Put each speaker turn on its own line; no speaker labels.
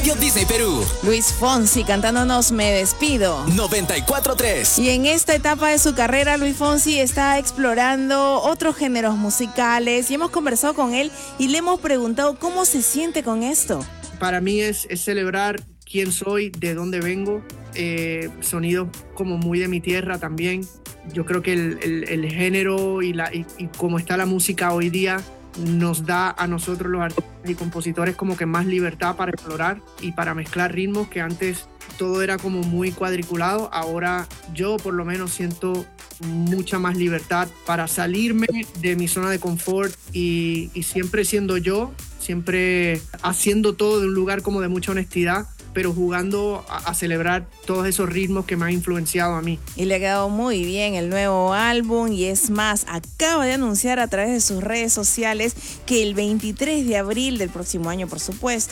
Radio Disney Perú.
Luis Fonsi cantándonos Me Despido.
94.3.
Y en esta etapa de su carrera, Luis Fonsi está explorando otros géneros musicales y hemos conversado con él y le hemos preguntado cómo se siente con esto.
Para mí es celebrar quién soy, de dónde vengo, sonidos como muy de mi tierra también. Yo creo que el género y cómo está la música hoy día nos da a nosotros los artistas y compositores como que más libertad para explorar y para mezclar ritmos, que antes todo era como muy cuadriculado. Ahora yo por lo menos siento mucha más libertad para salirme de mi zona de confort y siempre siendo yo, siempre haciendo todo de un lugar como de mucha honestidad, pero jugando a celebrar todos esos ritmos que me han influenciado a mí.
Y le ha quedado muy bien el nuevo álbum y es más, acaba de anunciar a través de sus redes sociales que el 23 de abril del próximo año, por supuesto,